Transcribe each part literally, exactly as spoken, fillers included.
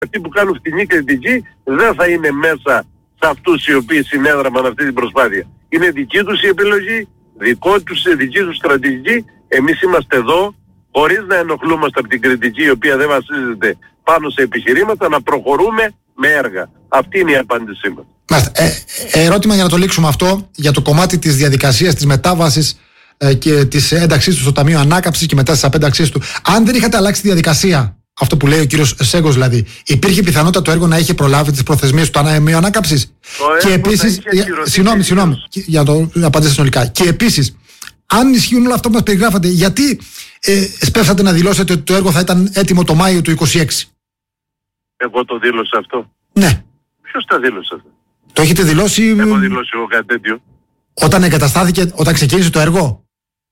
αυτοί που κάνουν φτηνή κριτική δεν θα είναι μέσα σε αυτούς οι οποίοι συνέδραμαν αυτή την προσπάθεια. Είναι δική τους η επιλογή, δικό τους, δική τους στρατηγική. Εμείς είμαστε εδώ χωρίς να ενοχλούμαστε από την κριτική η οποία δεν βασίζεται πάνω σε επιχειρήματα, να προχωρούμε με έργα. Αυτή είναι η απάντησή μας. Ε, ε, ερώτημα για να το λήξουμε αυτό, για το κομμάτι της διαδικασίας, της μετάβασης ε, και της ένταξής του στο Ταμείο Ανάκαμψης και μετά της απένταξής του. Αν δεν είχατε αλλάξει τη διαδικασία, αυτό που λέει ο κύριος Σέγκος δηλαδή, υπήρχε πιθανότητα το έργο να είχε προλάβει τις προθεσμίες του Ταμείου Ανάκαμψης? Και επίσης, συγγνώμη, συγγνώμη, για να το απαντήσω συνολικά. Και επίσης, αν ισχύουν όλα αυτά που μας περιγράφατε, γιατί ε, σπεύσατε να δηλώσετε ότι το έργο θα ήταν έτοιμο το Μάιο του είκοσι έξι? Εγώ το δήλωσα αυτό. Ναι. Ποιος τα δήλωσε αυτό? Το έχετε δηλώσει? Έχω δηλώσει εγώ κάτι τέτοιο. Όταν εγκαταστάθηκε, όταν ξεκίνησε το έργο?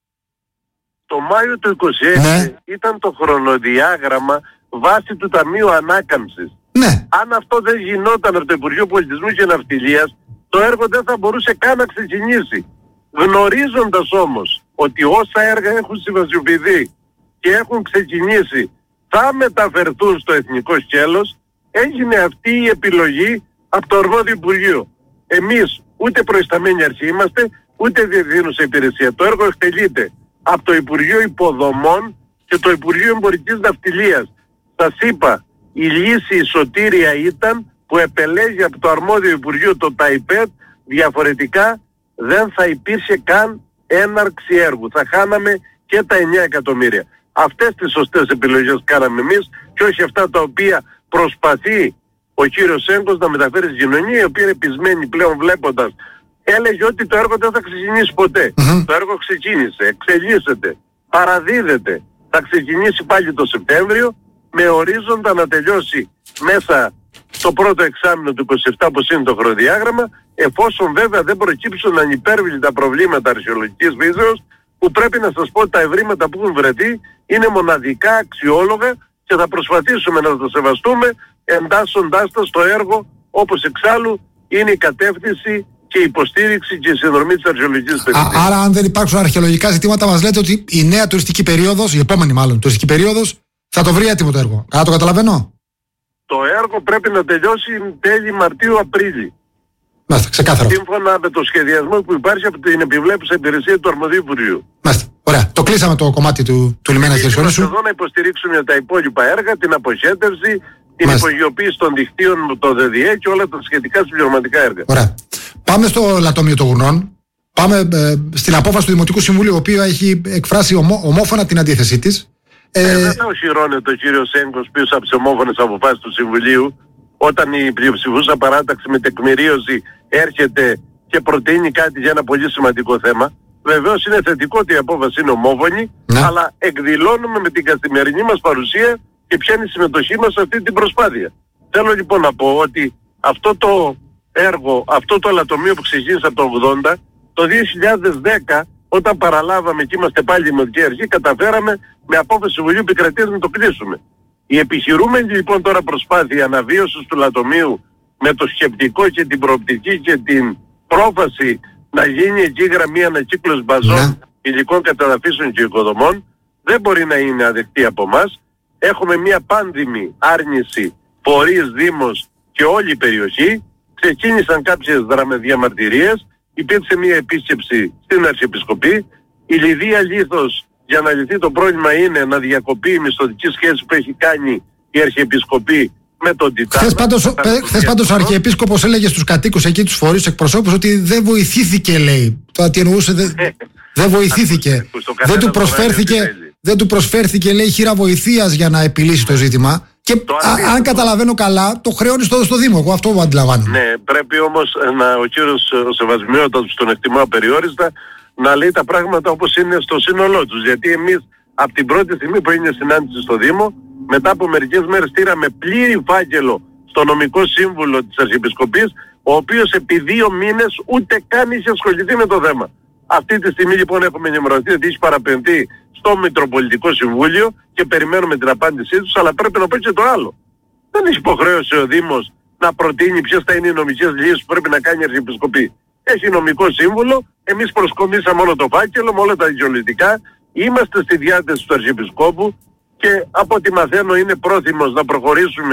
Το Μάιο του είκοσι έξι ναι. Ήταν το χρονοδιάγραμμα βάσει του Ταμείου Ανάκαμψης. Ναι. Αν αυτό δεν γινόταν από το Υπουργείο Πολιτισμού και Ναυτιλίας, το έργο δεν θα μπορούσε καν να ξεκινήσει. Γνωρίζοντας όμως ότι όσα έργα έχουν συμβασιοποιηθεί και έχουν ξεκινήσει θα μεταφερθούν στο εθνικό σκέλος, έγινε αυτή η επιλογή από το αρμόδιο Υπουργείο. Εμείς ούτε προϊσταμένη αρχή είμαστε, ούτε διευθύνουσα υπηρεσία. Το έργο εκτελείται από το Υπουργείο Υποδομών και το Υπουργείο Εμπορικής Ναυτιλίας. Σας είπα, η λύση η σωτήρια ήταν που επελέγει από το αρμόδιο Υπουργείο το ΤΑΙΠΕΤ, διαφορετικά δεν θα υπήρχε καν έναρξη έργου. Θα χάναμε και τα εννιά εκατομμύρια. Αυτές τις σωστές επιλογές κάναμε εμείς και όχι αυτά τα οποία προσπαθεί ο κύριος Σέγκος να μεταφέρει στην κοινωνία, η οποία είναι πεισμένη πλέον βλέποντας. Έλεγε ότι το έργο δεν θα ξεκινήσει ποτέ. Mm-hmm. Το έργο ξεκίνησε, εξελίσσεται, παραδίδεται. Θα ξεκινήσει πάλι το Σεπτέμβριο με ορίζοντα να τελειώσει μέσα στο πρώτο εξάμηνο του είκοσι επτά όπως είναι το χρονοδιάγραμμα, εφόσον βέβαια δεν προκύψουν ανυπέρβλητα προβλήματα αρχαιολογικής φύσεως, που πρέπει να σας πω ότι τα ευρήματα που έχουν βρεθεί είναι μοναδικά αξιόλογα και θα προσπαθήσουμε να τα σεβαστούμε εντάσσοντάς τα στο έργο, όπως εξάλλου είναι η κατεύθυνση και η υποστήριξη και η συνδρομή της αρχαιολογικής περιοχής. Άρα αν δεν υπάρξουν αρχαιολογικά ζητήματα μας λέτε ότι η νέα τουριστική περίοδος, η επόμενη μάλλον τουριστική περίοδος, θα το βρει έτοιμο το έργο. Άρα το καταλαβαίνω. Το έργο πρέπει να τελειώσει τέλη Μαρτίου-Απρίλη. Μάλιστα, ξεκάθαρα. Σύμφωνα με το σχεδιασμό που υπάρχει από την επιβλέπουσα υπηρεσία του αρμοδίου Υπουργείου. Μάλιστα. Ωραία. Το κλείσαμε το κομμάτι του, του λιμένα Χερσονήσου. Είμαστε εδώ να υποστηρίξουμε τα υπόλοιπα έργα, την αποχέτευση, την υπογειοποίηση των δικτύων, το ΔΔΕ και όλα τα σχετικά συμπληρωματικά έργα. Ωραία. Πάμε στο Λατόμιο των Γουρνών. Πάμε ε, στην απόφαση του Δημοτικού Συμβουλίου, το οποίο έχει εκφράσει ομό, ομόφωνα την αντίθεσή της. Ε, ε, δεν θα οχυρώνεται ο κύριος Σέγκος πίσω από τις ομόφωνες αποφάσεις του Συμβουλίου, όταν η πλειοψηφούσα παράταξη με τεκμηρίωση έρχεται και προτείνει κάτι για ένα πολύ σημαντικό θέμα. Βεβαίως είναι θετικό ότι η απόφαση είναι ομόφωνη, ναι. Αλλά εκδηλώνουμε με την καθημερινή μας παρουσία και ποια είναι η συμμετοχή μας σε αυτή την προσπάθεια. Θέλω λοιπόν να πω ότι αυτό το έργο, αυτό το λατομείο που ξεκίνησε από το ογδόντα, το δύο χιλιάδες δέκα, όταν παραλάβαμε και είμαστε πάλι δημοτική αρχή, καταφέραμε με απόφαση Συμβουλίου Επικρατείας να το κλείσουμε. Η επιχειρούμενη λοιπόν τώρα προσπάθεια αναβίωσης του λατομείου με το σκεπτικό και την προοπτική και την πρόφαση να γίνει εκεί γραμμή ανακύκλωση μπαζών, υλικών καταδαφίσεων και οικοδομών δεν μπορεί να είναι αδεκτή από εμάς. Έχουμε μια πάνδημη άρνηση, φορείς, δήμος και όλη η περιοχή. Ξεκίνησαν κάποιες διαμαρτυρίες, υπήρξε μια επίσκεψη στην Αρχιεπισκοπή. Η λιδία λίθος για να λυθεί το πρόβλημα είναι να διακοπεί η μισθωτική σχέση που έχει κάνει η Αρχιεπισκοπή με τον Τιτάνα. Χθες πάντως, χθες πάντως ο Αρχιεπίσκοπος έλεγε στους κατοίκους εκεί, τους φορείς, τους εκπροσώπους, ότι δεν βοηθήθηκε, λέει. Το τι εννοούσε, δεν, δεν βοηθήθηκε. δεν, του προσφέρθηκε, δεν του προσφέρθηκε, λέει, χείρα βοηθείας για να επιλύσει το ζήτημα. Και α, αν καταλαβαίνω καλά, το χρεώνει στο, στο Δήμο. Εγώ αυτό αντιλαμβάνω. Ναι, πρέπει όμως να, ο κύριος ο Σεβασμιώτατος, τον εκτιμώ απεριόριστα, να λέει τα πράγματα όπως είναι στο σύνολό τους. Γιατί εμείς από την πρώτη στιγμή που είναι συνάντηση στο Δήμο, μετά από μερικές μέρες στείλαμε πλήρη φάκελο στο νομικό σύμβουλο της Αρχιεπισκοπής, ο οποίος επί δύο μήνες ούτε καν είχε ασχοληθεί με το θέμα. Αυτή τη στιγμή λοιπόν έχουμε ενημερωθεί ότι έχει παραπεμφθεί στο Μητροπολιτικό Συμβούλιο και περιμένουμε την απάντησή τους, αλλά πρέπει να πω και το άλλο. Δεν έχει υποχρέωση ο Δήμος να προτείνει ποιες θα είναι οι νομικές λύσεις που πρέπει να κάνει η Αρχιεπισκοπή. Έχει νομικό σύμβουλο, εμείς προσκομίσαμε όλο το φάκελο με όλα τα δικαιολογητικά, είμαστε στη διάθεση του Αρχιεπισκόπου και από ό,τι μαθαίνω είναι πρόθυμος να προχωρήσουμε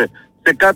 σε κάτι